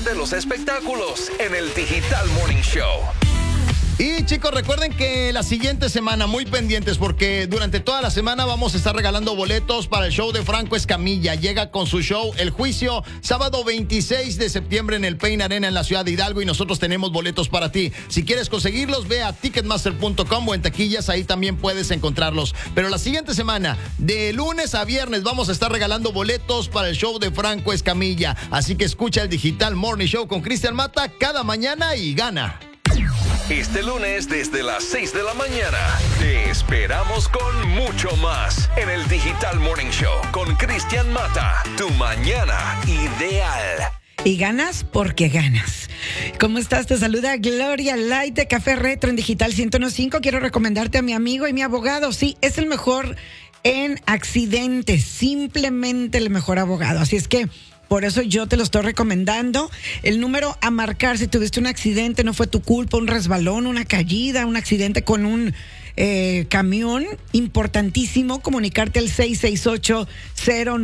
de los espectáculos en el Digital Morning Show. Y chicos, recuerden que la siguiente semana, muy pendientes, porque durante toda la semana vamos a estar regalando boletos para el show de Franco Escamilla. Llega con su show El Juicio, sábado 26 de septiembre en el Pain Arena en la ciudad de Hidalgo, y nosotros tenemos boletos para ti. Si quieres conseguirlos, ve a ticketmaster.com o en taquillas, ahí también puedes encontrarlos. Pero la siguiente semana, de lunes a viernes, vamos a estar regalando boletos para el show de Franco Escamilla. Así que escucha el Digital Morning Show con Cristian Mata cada mañana y gana. Este lunes desde las 6 de la mañana te esperamos con mucho más en el Digital Morning Show con Cristian Mata, tu mañana ideal. Y ganas porque ganas. ¿Cómo estás? Te saluda Gloria Light de Café Retro en Digital 101.5. Quiero recomendarte a mi amigo y mi abogado. Sí, es el mejor en accidentes, simplemente el mejor abogado. Así es que por eso yo te lo estoy recomendando. El número a marcar si tuviste un accidente, no fue tu culpa, un resbalón, una caída, un accidente con un camión, importantísimo comunicarte al 668-09